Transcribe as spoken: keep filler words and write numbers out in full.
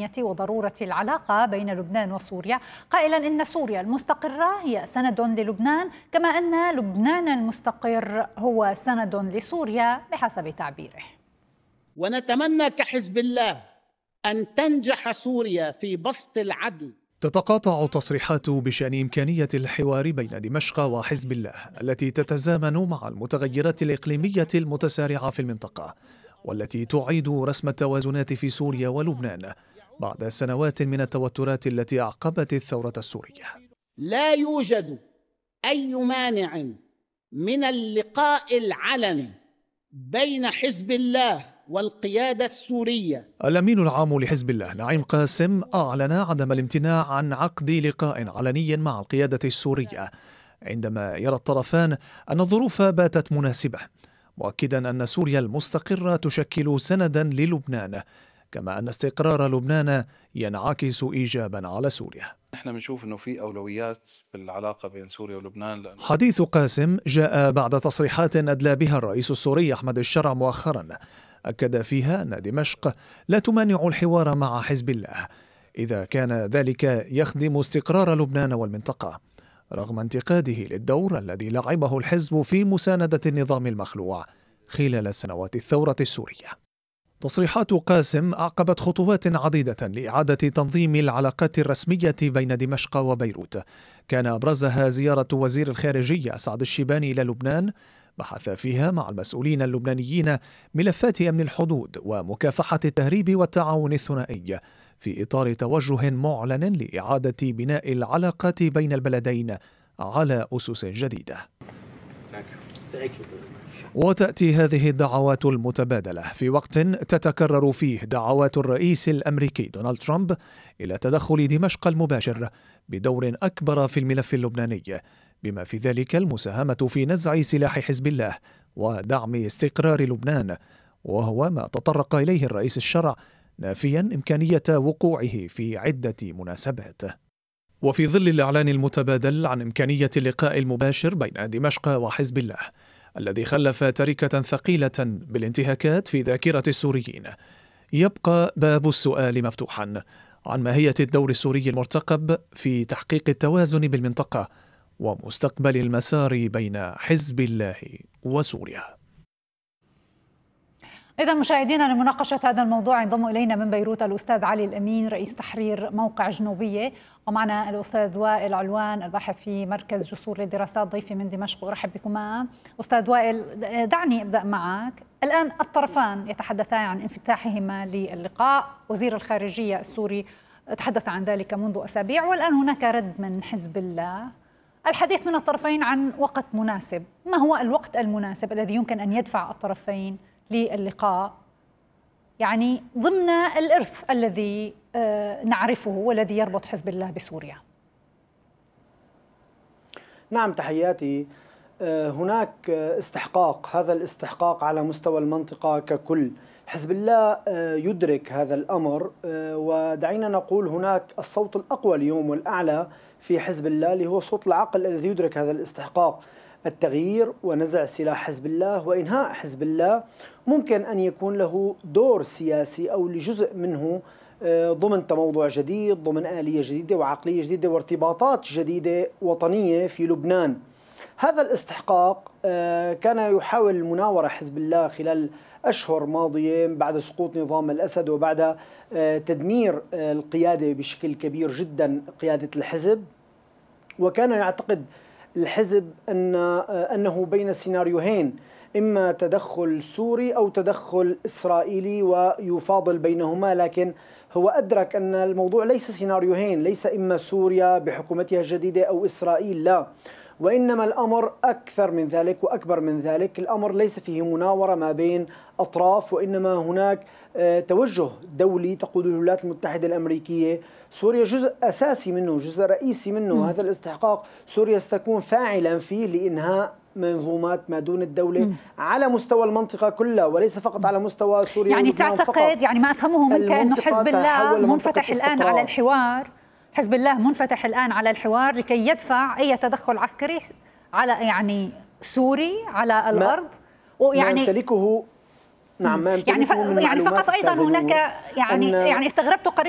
أهمية وضرورة العلاقة بين لبنان وسوريا، قائلا إن سوريا المستقرة هي سند للبنان، كما أن لبنان المستقر هو سند لسوريا بحسب تعبيره. ونتمنى كحزب الله أن تنجح سوريا في بسط العدل. تتقاطع تصريحات بشأن إمكانية الحوار بين دمشق وحزب الله التي تتزامن مع المتغيرات الإقليمية المتسارعة في المنطقة، والتي تعيد رسم التوازنات في سوريا ولبنان بعد سنوات من التوترات التي أعقبت الثورة السورية. لا يوجد أي مانع من اللقاء العلني بين حزب الله والقيادة السورية. الأمين العام لحزب الله نعيم قاسم أعلن عدم الامتناع عن عقد لقاء علني مع القيادة السورية عندما يرى الطرفان أن الظروف باتت مناسبة، مؤكدا أن سوريا المستقرة تشكل سندا للبنان، كما أن استقرار لبنان ينعكس إيجابا على سوريا. نحن بنشوف أنه في أولويات بالعلاقة بين سوريا ولبنان. لأنه حديث قاسم جاء بعد تصريحات أدلى بها الرئيس السوري أحمد الشرع مؤخرا، أكد فيها أن دمشق لا تمانع الحوار مع حزب الله إذا كان ذلك يخدم استقرار لبنان والمنطقة، رغم انتقاده للدور الذي لعبه الحزب في مساندة النظام المخلوع خلال سنوات الثورة السورية. تصريحات قاسم أعقبت خطوات عديدة لإعادة تنظيم العلاقات الرسمية بين دمشق وبيروت، كان أبرزها زيارة وزير الخارجية سعد الشيباني إلى لبنان، بحث فيها مع المسؤولين اللبنانيين ملفات أمن الحدود ومكافحة التهريب والتعاون الثنائي في إطار توجه معلن لإعادة بناء العلاقات بين البلدين على أسس جديدة. وتأتي هذه الدعوات المتبادلة في وقت تتكرر فيه دعوات الرئيس الأمريكي دونالد ترامب إلى تدخل دمشق المباشر بدور أكبر في الملف اللبناني، بما في ذلك المساهمة في نزع سلاح حزب الله ودعم استقرار لبنان، وهو ما تطرق إليه الرئيس الشرع نافيا إمكانية وقوعه في عدة مناسبات. وفي ظل الإعلان المتبادل عن إمكانية اللقاء المباشر بين دمشق وحزب الله الذي خلف تركة ثقيلة بالانتهاكات في ذاكرة السوريين، يبقى باب السؤال مفتوحا عن ماهية الدور السوري المرتقب في تحقيق التوازن بالمنطقة ومستقبل المسار بين حزب الله وسوريا. إذا مشاهدينا، لمناقشة هذا الموضوع ينضم إلينا من بيروت الأستاذ علي الأمين رئيس تحرير موقع جنوبية، ومعنا الأستاذ وائل علوان الباحث في مركز جسور للدراسات ضيفي من دمشق، وأرحب بكما. أستاذ وائل، دعني أبدأ معك. الآن الطرفان يتحدثان عن انفتاحهما للقاء، وزير الخارجية السوري تحدث عن ذلك منذ أسابيع، والآن هناك رد من حزب الله. الحديث من الطرفين عن وقت مناسب، ما هو الوقت المناسب الذي يمكن أن يدفع الطرفين للقاء، يعني ضمن الإرث الذي نعرفه والذي يربط حزب الله بسوريا؟ نعم، تحياتي. هناك استحقاق، هذا الاستحقاق على مستوى المنطقة ككل. حزب الله يدرك هذا الأمر، ودعينا نقول هناك الصوت الأقوى اليوم والأعلى في حزب الله اللي هو صوت العقل الذي يدرك هذا الاستحقاق، التغيير ونزع سلاح حزب الله وإنهاء حزب الله. ممكن أن يكون له دور سياسي أو لجزء منه ضمن تموضع جديد، ضمن آلية جديدة وعقلية جديدة وارتباطات جديدة وطنية في لبنان. هذا الاستحقاق كان يحاول مناورة حزب الله خلال أشهر ماضية بعد سقوط نظام الأسد وبعد تدمير القيادة بشكل كبير جدا، قيادة الحزب. وكان يعتقد الحزب أن أنه بين سيناريوهين، إما تدخل سوري أو تدخل إسرائيلي ويفاضل بينهما، لكن هو أدرك أن الموضوع ليس سيناريوهين، ليس إما سوريا بحكومتها الجديدة أو إسرائيل، لا، وإنما الأمر أكثر من ذلك وأكبر من ذلك. الأمر ليس فيه مناورة ما بين أطراف، وإنما هناك توجه دولي تقوده الولايات المتحدة الأمريكية. سوريا جزء أساسي منه، جزء رئيسي منه. م. هذا الاستحقاق سوريا ستكون فاعلا فيه لإنهاء منظومات ما دون الدولة م. على مستوى المنطقة كلها، وليس فقط على مستوى سوريا. يعني تعتقد فقط. يعني ما أفهمه منك أنه حزب الله منفتح الآن على الحوار، حزب الله منفتح الآن على الحوار لكي يدفع أي تدخل عسكري على يعني سوري على الأرض، ويعني ما يمتلكه. نعم، ما يعني ف... يعني فقط أيضا هناك يعني يعني استغربت قريبا